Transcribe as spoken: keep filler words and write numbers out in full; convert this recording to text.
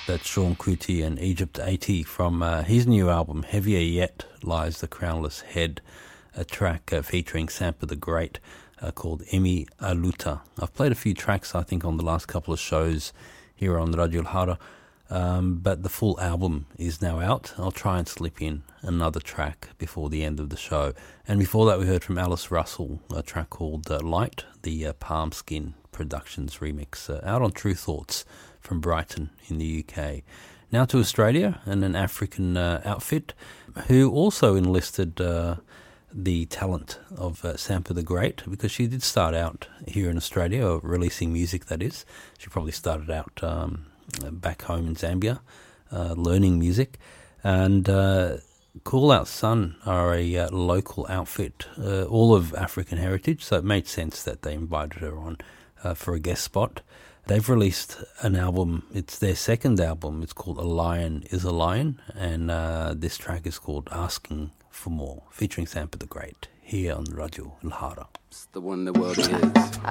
That's Sean Kuti and Egypt eighty from uh, his new album, Heavier Yet Lies the Crownless Head, a track uh, featuring Sampa the Great uh, called Emi Aluta. I've played a few tracks, I think, on the last couple of shows here on Radio Ilhara, um, but the full album is now out. I'll try and slip in another track before the end of the show. And before that, we heard from Alice Russell, a track called uh, Light, the uh, Palm Skin Productions remix, uh, out on True Thoughts from Brighton in the U K. Now to Australia and an African uh, outfit who also enlisted uh, the talent of uh, Sampa the Great, because she did start out here in Australia, or releasing music, that is. She probably started out um, back home in Zambia, uh, learning music. And uh, Cool Out Sun are a uh, local outfit, uh, all of African heritage, so it made sense that they invited her on uh, for a guest spot. They've released an album. It's their second album. It's called A Lion is a Lion, and uh, this track is called Asking for More, featuring Sampa the Great, here on Radio Ilhara. It's the one the world is.